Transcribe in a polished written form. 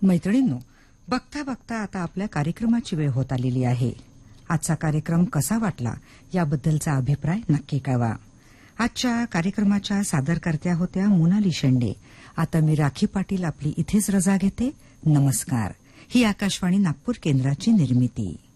मैत्रिणींनो, बघता बघता आता आपल्या कार्यक्रमाची वेळ होत आलेली आहे. आजचा कार्यक्रम कसा वाटला याबद्दलचा अभिप्राय नक्की कळवा. आजच्या कार्यक्रमाच्या सादरकर्त्या होत्या मोनाली शेंडे. आता मी राखी पाटील आपली इथेच रजा घेते. नमस्कार. ही आकाशवाणी नागपूर केंद्राची निर्मिती.